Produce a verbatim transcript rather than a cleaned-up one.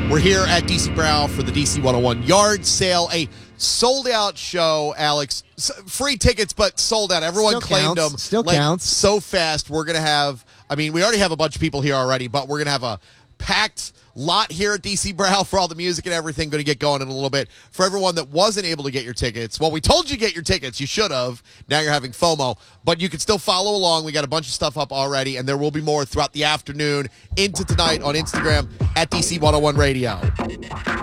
We're here at D C Brow for the D C one oh one yard sale, a sold-out show, Alex. S- free tickets, but sold out. Everyone Still claimed counts. them. Still like, counts. So fast. We're going to have, I mean, we already have a bunch of people here already, but we're going to have a packed lot here at D C Brow for all the music and everything. Going to get going in a little bit. For everyone that wasn't able to get your tickets, well, we told you to get your tickets. You should have. Now you're having FOMO, but you can still follow along. We got a bunch of stuff up already, and there will be more throughout the afternoon into tonight on Instagram at D C one oh one Radio.